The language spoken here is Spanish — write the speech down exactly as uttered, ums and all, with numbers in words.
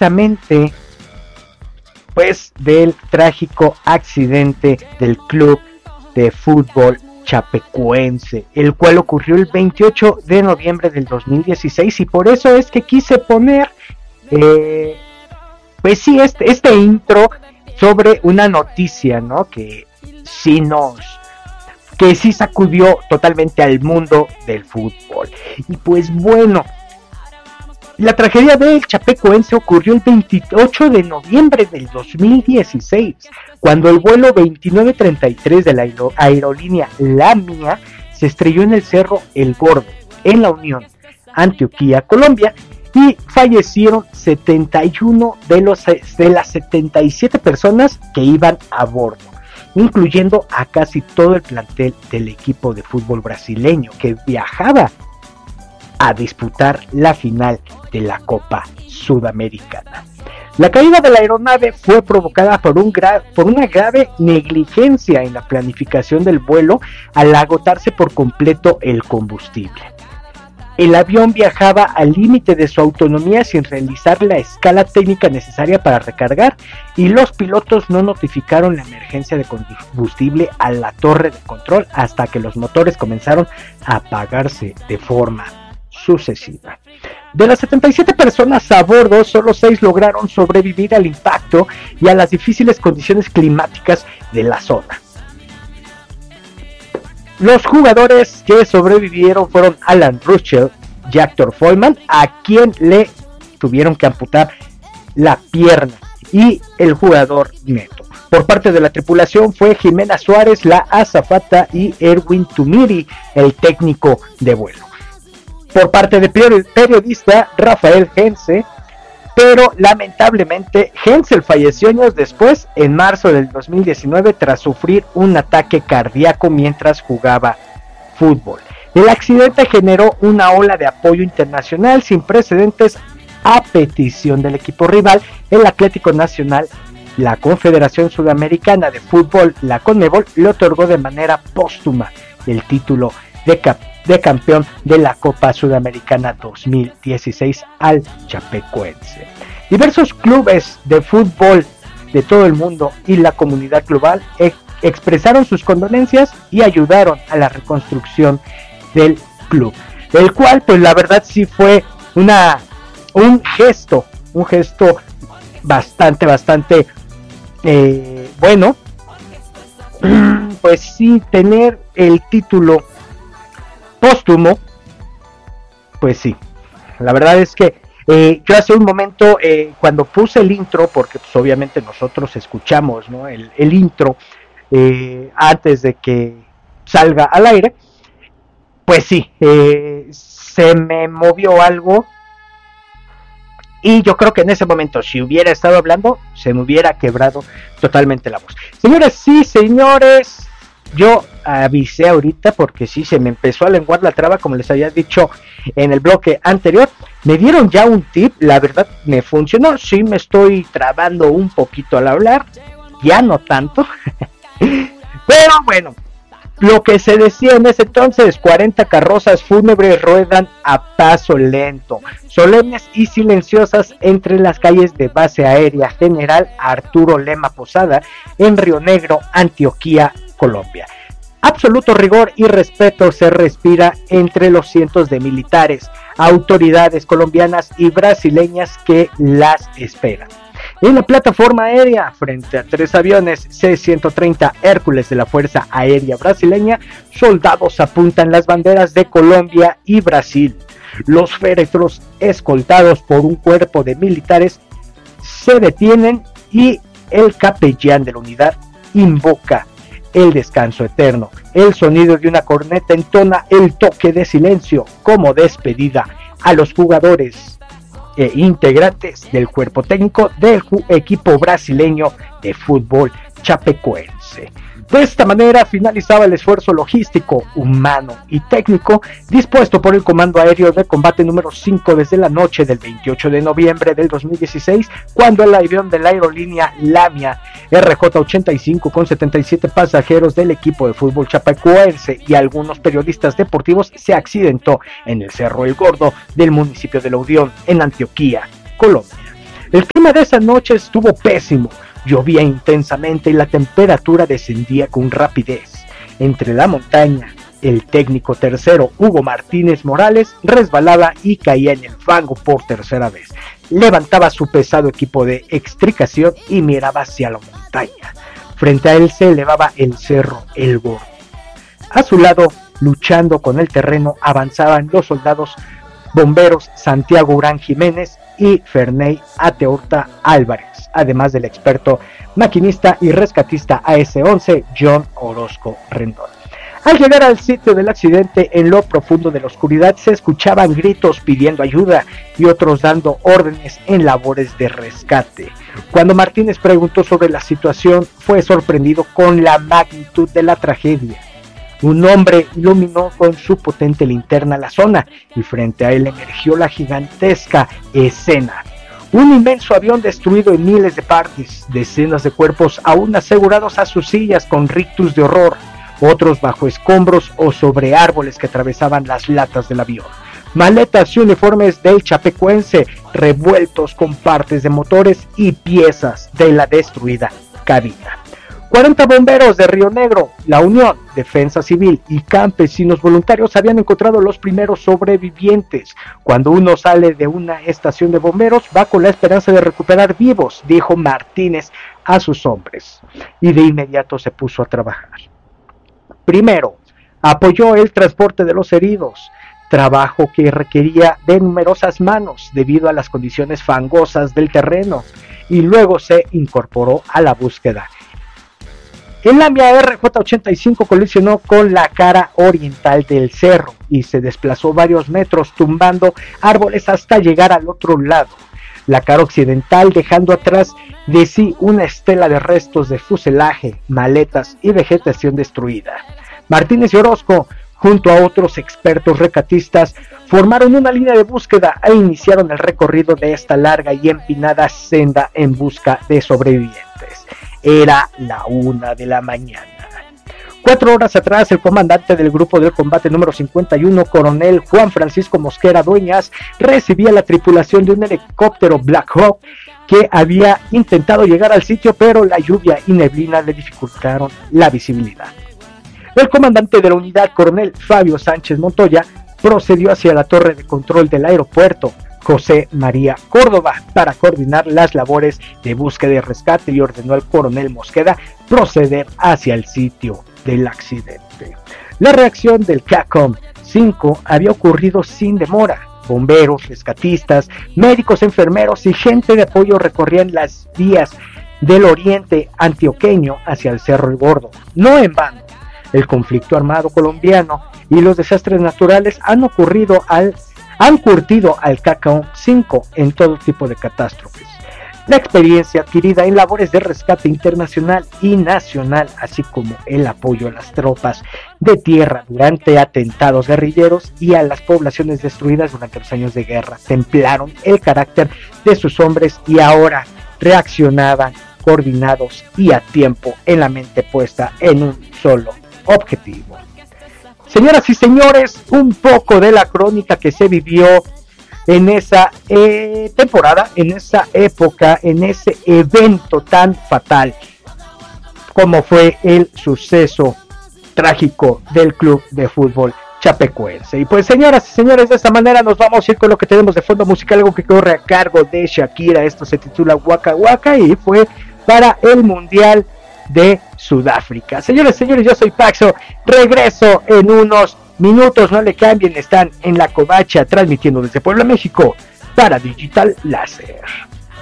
precisamente pues del trágico accidente del club de fútbol chapecoense, el cual ocurrió el veintiocho de noviembre del dos mil dieciséis, y por eso es que quise poner eh, pues sí este, este intro sobre una noticia, ¿no? Que sí nos que sí sacudió totalmente al mundo del fútbol. Y pues bueno, la tragedia del chapecoense ocurrió el veintiocho de noviembre del dos mil dieciséis, cuando el vuelo veintinueve treinta y tres de la aer- aerolínea Lamia se estrelló en el Cerro El Gordo, en La Unión, Antioquia, Colombia, y fallecieron setenta y uno de, los, de las setenta y siete personas que iban a bordo, incluyendo a casi todo el plantel del equipo de fútbol brasileño que viajaba a disputar la final de la Copa Sudamericana. La caída de la aeronave fue provocada por, un gra- por una grave negligencia en la planificación del vuelo al agotarse por completo el combustible. El avión viajaba al límite de su autonomía sin realizar la escala técnica necesaria para recargar, y los pilotos no notificaron la emergencia de combustible a la torre de control hasta que los motores comenzaron a apagarse de forma sucesiva. De las setenta y siete personas a bordo, solo seis lograron sobrevivir al impacto y a las difíciles condiciones climáticas de la zona. Los jugadores que sobrevivieron fueron Alan Ruschel y Hector Follman, a quien le tuvieron que amputar la pierna, y el jugador Neto. Por parte de la tripulación fue Jimena Suárez, la azafata, y Erwin Tumiri, el técnico de vuelo. Por parte del periodista Rafael Hentze, pero lamentablemente Hentze falleció años después, en marzo del dos mil diecinueve, tras sufrir un ataque cardíaco mientras jugaba fútbol. El accidente generó una ola de apoyo internacional sin precedentes a petición del equipo rival, el Atlético Nacional. La Confederación Sudamericana de Fútbol, la CONMEBOL, le otorgó de manera póstuma el título de campeón de campeón de la Copa Sudamericana dos mil dieciséis al chapecoense. Diversos clubes de fútbol de todo el mundo y la comunidad global ex- expresaron sus condolencias y ayudaron a la reconstrucción del club, el cual pues la verdad sí fue una un gesto, un gesto bastante, bastante eh, bueno, pues sí, tener el título póstumo, pues sí, la verdad es que eh, yo hace un momento eh, cuando puse el intro, porque pues obviamente nosotros escuchamos, ¿no?, el, el intro eh, antes de que salga al aire, pues sí, eh, se me movió algo, y yo creo que en ese momento, si hubiera estado hablando, se me hubiera quebrado totalmente la voz. Señores, sí, señores, yo avisé ahorita porque sí se me empezó a lenguar la traba, como les había dicho en el bloque anterior. Me dieron ya un tip, la verdad me funcionó. Sí me estoy trabando un poquito al hablar, ya no tanto. Pero bueno, lo que se decía en ese entonces: cuarenta carrozas fúnebres ruedan a paso lento, solemnes y silenciosas entre las calles de Base Aérea General Arturo Lema Posada, en Río Negro, Antioquia, Colombia. Absoluto rigor y respeto se respira entre los cientos de militares, autoridades colombianas y brasileñas que las esperan. En la plataforma aérea, frente a tres aviones C ciento treinta Hércules de la Fuerza Aérea Brasileña, soldados apuntan las banderas de Colombia y Brasil. Los féretros, escoltados por un cuerpo de militares, se detienen y el capellán de la unidad invoca el descanso eterno. El sonido de una corneta entona el toque de silencio como despedida a los jugadores e integrantes del cuerpo técnico del ju- equipo brasileño de fútbol chapecoense. De esta manera finalizaba el esfuerzo logístico, humano y técnico dispuesto por el Comando Aéreo de Combate número cinco desde la noche del veintiocho de noviembre del dos mil dieciséis, cuando el avión de la aerolínea Lamia R J ochenta y cinco con setenta y siete pasajeros del equipo de fútbol chapecoense y algunos periodistas deportivos se accidentó en el Cerro El Gordo del municipio de La Unión, en Antioquia, Colombia. El clima de esa noche estuvo pésimo, llovía intensamente y la temperatura descendía con rapidez. Entre la montaña, el técnico tercero Hugo Martínez Morales resbalaba y caía en el fango por tercera vez. Levantaba su pesado equipo de extricación y miraba hacia la montaña. Frente a él se elevaba el cerro El Gordo. A su lado, luchando con el terreno, avanzaban los soldados bomberos Santiago Urán Jiménez y Ferney Ateorta Álvarez, además del experto maquinista y rescatista A S once John Orozco Rendón. Al llegar al sitio del accidente, en lo profundo de la oscuridad se escuchaban gritos pidiendo ayuda y otros dando órdenes en labores de rescate. Cuando Martínez preguntó sobre la situación, fue sorprendido con la magnitud de la tragedia. Un hombre iluminó con su potente linterna la zona y frente a él emergió la gigantesca escena. Un inmenso avión destruido en miles de partes, decenas de cuerpos aún asegurados a sus sillas con rictus de horror, otros bajo escombros o sobre árboles que atravesaban las latas del avión. Maletas y uniformes del chapecoense revueltos con partes de motores y piezas de la destruida cabina. cuarenta bomberos de Río Negro, La Unión, Defensa Civil y campesinos voluntarios habían encontrado los primeros sobrevivientes. Cuando uno sale de una estación de bomberos, va con la esperanza de recuperar vivos, dijo Martínez a sus hombres, y de inmediato se puso a trabajar. Primero, apoyó el transporte de los heridos, trabajo que requería de numerosas manos debido a las condiciones fangosas del terreno, y luego se incorporó a la búsqueda. El Lamia R J ochenta y cinco colisionó con la cara oriental del cerro y se desplazó varios metros tumbando árboles hasta llegar al otro lado, la cara occidental dejando atrás de sí una estela de restos de fuselaje, maletas y vegetación destruida. Martínez y Orozco, junto a otros expertos recatistas, formaron una línea de búsqueda e iniciaron el recorrido de esta larga y empinada senda en busca de sobrevivientes. Era la una de la mañana. Cuatro horas atrás, el comandante del grupo del combate número cincuenta y uno, coronel Juan Francisco Mosquera Dueñas, recibía la tripulación de un helicóptero Black Hawk que había intentado llegar al sitio, pero la lluvia y neblina le dificultaron la visibilidad. El comandante de la unidad, coronel Fabio Sánchez Montoya, procedió hacia la torre de control del aeropuerto José María Córdoba para coordinar las labores de búsqueda y rescate y ordenó al coronel Mosqueda proceder hacia el sitio del accidente. La reacción del C A C O M cinco había ocurrido sin demora. Bomberos, rescatistas, médicos, enfermeros y gente de apoyo recorrían las vías del oriente antioqueño hacia el Cerro El Gordo. No en vano, el conflicto armado colombiano y los desastres naturales han ocurrido al han curtido al C A C O M cinco en todo tipo de catástrofes. La experiencia adquirida en labores de rescate internacional y nacional, así como el apoyo a las tropas de tierra durante atentados guerrilleros y a las poblaciones destruidas durante los años de guerra, templaron el carácter de sus hombres y ahora reaccionaban coordinados y a tiempo en la mente puesta en un solo objetivo. Señoras y señores, un poco de la crónica que se vivió en esa eh, temporada, en esa época, en ese evento tan fatal como fue el suceso trágico del club de fútbol chapecoense. Y pues, señoras y señores, de esta manera nos vamos a ir con lo que tenemos de fondo musical, algo que corre a cargo de Shakira. Esto se titula Waka Waka y fue para el Mundial de Sudáfrica. Señores, señores, yo soy Paxo, regreso en unos minutos, no le cambien, están en La Covacha transmitiendo desde Puebla, México para Digital Láser.